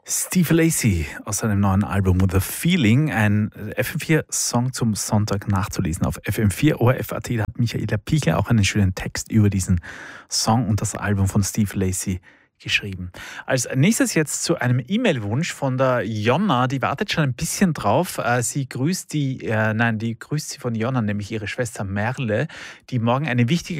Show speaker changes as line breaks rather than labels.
Steve Lacy aus seinem neuen Album The Feeling, ein FM4-Song zum Sonntag nachzulesen auf FM4 ORF.at. Da hat Michaela Pichler auch einen schönen Text über diesen Song und das Album von Steve Lacy geschrieben. Als nächstes jetzt zu einem E-Mail-Wunsch von der Jonna, die wartet schon ein bisschen drauf. Sie grüßt die grüßt sie von Jonna, nämlich ihre Schwester Merle, die morgen eine wichtige